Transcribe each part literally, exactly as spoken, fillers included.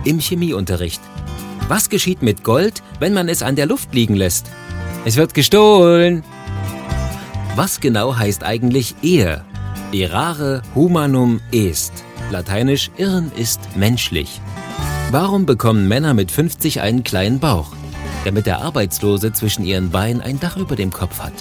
Im Chemieunterricht. Was geschieht mit Gold, wenn man es an der Luft liegen lässt? Es wird gestohlen. Was genau heißt eigentlich Ehe? Errare humanum est. Lateinisch Irren ist menschlich. Warum bekommen Männer mit fünfzig einen kleinen Bauch? Damit der Arbeitslose zwischen ihren Beinen ein Dach über dem Kopf hat.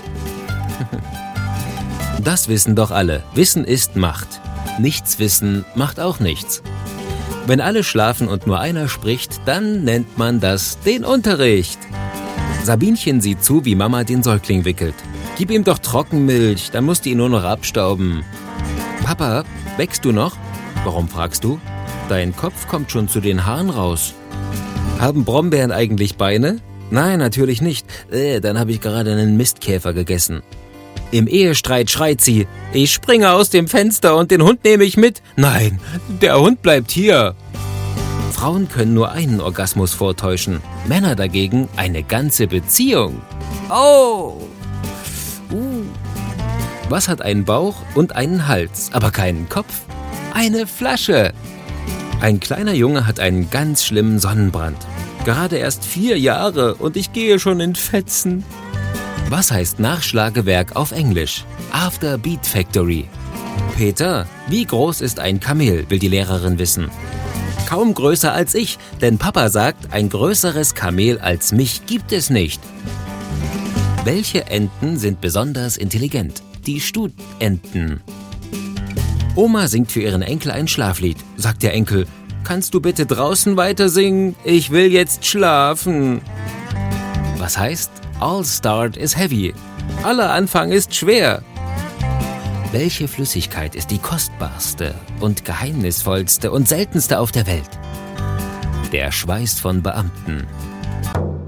Das wissen doch alle. Wissen ist Macht. Nichts wissen macht auch nichts. Wenn alle schlafen und nur einer spricht, dann nennt man das den Unterricht. Sabinchen sieht zu, wie Mama den Säugling wickelt. Gib ihm doch Trockenmilch, dann musst du ihn nur noch abstauben. Papa, wächst du noch? Warum fragst du? Dein Kopf kommt schon zu den Haaren raus. Haben Brombeeren eigentlich Beine? Nein, natürlich nicht. Äh, dann habe ich gerade einen Mistkäfer gegessen. Im Ehestreit schreit sie, ich springe aus dem Fenster und den Hund nehme ich mit. Nein, der Hund bleibt hier. Frauen können nur einen Orgasmus vortäuschen, Männer dagegen eine ganze Beziehung. Oh! Uh. Was hat einen Bauch und einen Hals, aber keinen Kopf? Eine Flasche. Ein kleiner Junge hat einen ganz schlimmen Sonnenbrand. Gerade erst vier Jahre und ich gehe schon in Fetzen. Was heißt Nachschlagewerk auf Englisch? After Beat Factory. Peter, wie groß ist ein Kamel, will die Lehrerin wissen. Kaum größer als ich, denn Papa sagt, ein größeres Kamel als mich gibt es nicht. Welche Enten sind besonders intelligent? Die Stutenten. Oma singt für ihren Enkel ein Schlaflied. Sagt der Enkel, kannst du bitte draußen weiter singen? Ich will jetzt schlafen. Was heißt, all start is heavy. Aller Anfang ist schwer. Welche Flüssigkeit ist die kostbarste und geheimnisvollste und seltenste auf der Welt? Der Schweiß von Beamten.